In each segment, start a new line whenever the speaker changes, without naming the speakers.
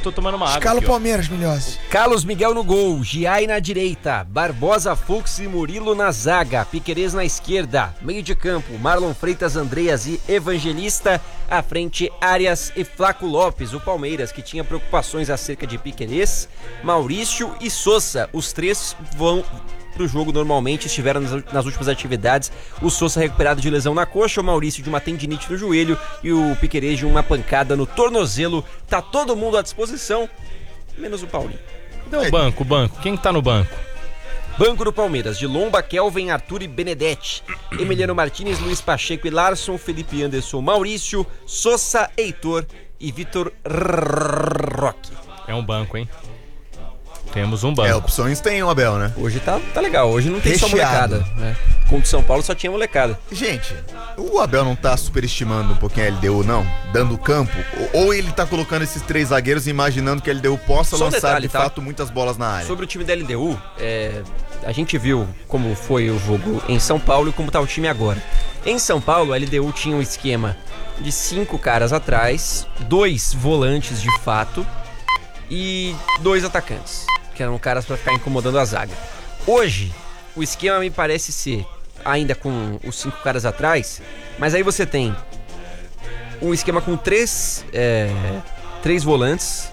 tô tomando uma água.
Escala o
aqui, ó.
Palmeiras, Milhões.
Carlos Miguel no gol, Giai na direita, Barbosa, Fux e Murilo na zaga, Piquerez na esquerda, meio de campo, Marlon Freitas, Andreas e Evangelista, à frente Arias e Flaco Lopes, o Palmeiras que tinha preocupações acerca de Piquerez, Maurício e Sousa, os três vão pro jogo normalmente, estiveram nas últimas atividades, o Sousa recuperado de lesão na coxa, o Maurício de uma tendinite no joelho e o Piquerez de uma pancada no tornozelo. Tá todo mundo à disposição, menos o Paulinho.
Então o banco, quem tá no banco?
Banco do Palmeiras, de Lomba, Kelvin, Arthur e Benedetti, Emiliano Martins, Luiz Pacheco e Larson, Felipe Anderson, Maurício, Sousa, Heitor e Vitor Roque.
É um banco, hein? Temos um banco.
Opções tem o Abel, né?
Hoje tá legal, hoje não tem
Recheado.
só molecada, né? Contra o São Paulo só tinha molecada.
Gente, o Abel não tá superestimando um pouquinho a LDU, não? Dando campo? Ou ele tá colocando esses três zagueiros e imaginando que a LDU possa
Só um
lançar
detalhe,
de
tá?
fato muitas bolas na área?
Sobre o time da LDU, a gente viu como foi o jogo em São Paulo e como tá o time agora. Em São Paulo, a LDU tinha um esquema de 5 caras atrás, 2 volantes de fato e 2 atacantes, que eram caras pra ficar incomodando a zaga. Hoje, o esquema me parece ser ainda com os 5 caras atrás, mas aí você tem um esquema com 3 volantes,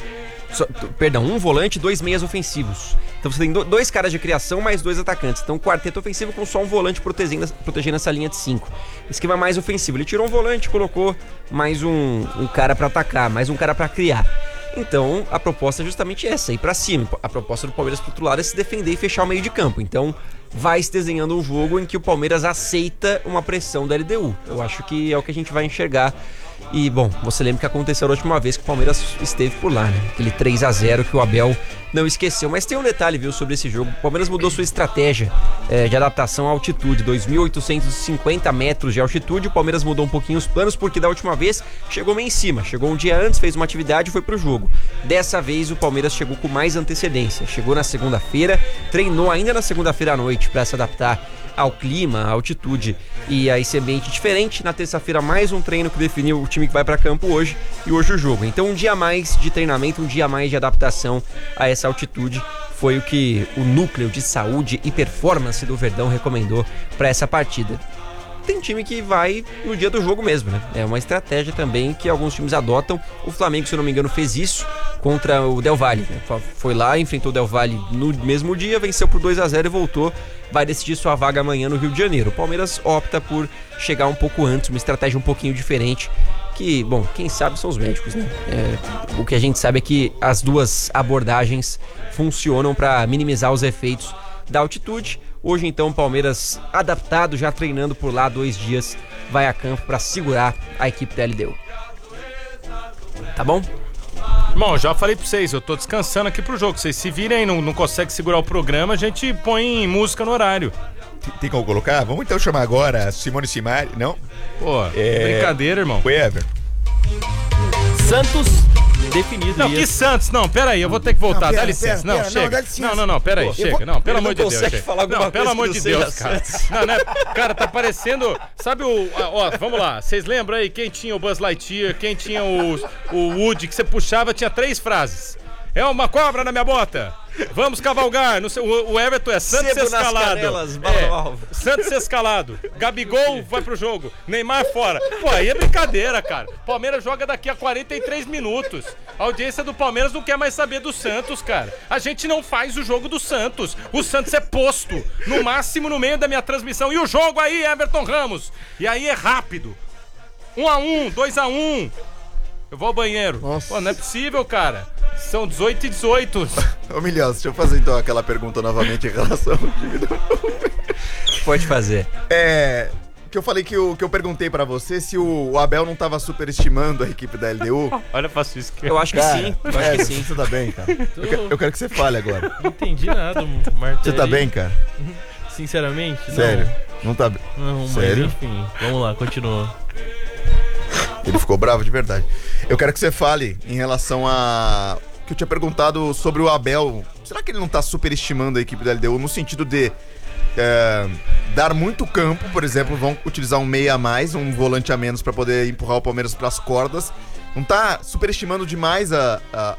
um volante e 2 meias ofensivos. Então você tem 2 caras de criação mais 2 atacantes. Então um quarteto ofensivo com só um volante protegendo essa linha de 5. Esquema mais ofensivo. Ele tirou um volante, colocou mais um cara pra atacar, mais um cara pra criar. Então a proposta é justamente essa, ir pra cima. A proposta do Palmeiras pro outro lado é se defender e fechar o meio de campo. Então vai se desenhando um jogo em que o Palmeiras aceita uma pressão da LDU. Eu acho que é o que a gente vai enxergar. E, bom, você lembra que aconteceu a última vez que o Palmeiras esteve por lá, né? Aquele 3-0 que o Abel não esqueceu. Mas tem um detalhe, viu, sobre esse jogo. O Palmeiras mudou sua estratégia de adaptação à altitude. 2.850 metros de altitude. O Palmeiras mudou um pouquinho os planos, porque da última vez chegou meio em cima. Chegou um dia antes, fez uma atividade e foi pro jogo. Dessa vez o Palmeiras chegou com mais antecedência. Chegou na segunda-feira, treinou ainda na segunda-feira à noite para se adaptar ao clima, à altitude e a esse ambiente diferente. Na terça-feira mais um treino que definiu o time que vai para campo hoje e hoje o jogo. Então um dia a mais de treinamento, um dia a mais de adaptação a essa altitude foi o que o núcleo de saúde e performance do Verdão recomendou para essa partida. Tem time que vai no dia do jogo mesmo, né? É uma estratégia também que alguns times adotam. O Flamengo, se eu não me engano, fez isso contra o Del Valle, né? Foi lá, enfrentou o Del Valle no mesmo dia, venceu por 2-0 e voltou. Vai decidir sua vaga amanhã no Rio de Janeiro. O Palmeiras opta por chegar um pouco antes, uma estratégia um pouquinho diferente. Que, bom, quem sabe são os médicos, né? O que a gente sabe é que as duas abordagens funcionam para minimizar os efeitos da altitude. Hoje, então, o Palmeiras adaptado, já treinando por lá 2 dias, vai a campo para segurar a equipe da LDU. Tá bom?
Bom, já falei pra vocês, eu tô descansando aqui pro jogo. Vocês se virem aí, não conseguem segurar o programa, a gente põe música no horário.
Tem como colocar? Vamos então chamar agora a Simone Simari, não?
Pô, brincadeira, irmão.
O Ever.
Santos definido.
Não, que Santos? Não, peraí, eu vou ter que voltar, dá licença. Não, chega. Não, peraí, chega. Não, pelo amor de Deus. Não, pelo amor de Deus, cara. Não, né? Cara, tá parecendo. Sabe ó, vamos lá. Vocês lembram aí quem tinha o Buzz Lightyear, quem tinha o Woody, que você puxava, tinha 3 frases. É uma cobra na minha bota. Vamos cavalgar. O Everton é Santos escalado. Santos escalado. Gabigol vai pro jogo. Neymar fora. Pô, aí é brincadeira, cara. Palmeiras joga daqui a 43 minutos. A audiência do Palmeiras não quer mais saber do Santos, cara. A gente não faz o jogo do Santos. O Santos é posto, no máximo no meio da minha transmissão. E o jogo aí, Everton Ramos. E aí é rápido. 1-1, 2-1. Eu vou ao banheiro.
Nossa.
Pô, não é possível, cara. São 18 e 18.
Ô Milhões, deixa eu fazer então aquela pergunta novamente em relação ao time do...
Pode fazer.
Que eu falei que eu perguntei pra você se o Abel não tava superestimando a equipe da LDU.
Olha, faço isso.
Eu acho que sim. Eu acho que sim.
Você tá bem, cara? Eu quero que você fale agora.
Não entendi nada, Martelli.
Você tá bem, cara?
Sinceramente?
Sério? Não tá bem?
Não,
Sério?
mas enfim, vamos lá, continua.
Ele ficou bravo de verdade. Eu quero que você fale em relação a... que eu tinha perguntado sobre o Abel. Será que ele não tá superestimando a equipe da LDU no sentido de dar muito campo, por exemplo, vão utilizar um meia a mais, um volante a menos para poder empurrar o Palmeiras pras cordas. Não tá superestimando demais